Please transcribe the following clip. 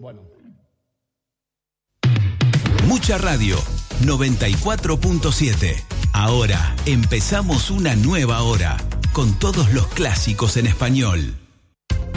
Bueno. Mucha Radio, 94.7. Ahora empezamos una nueva hora con todos los clásicos en español.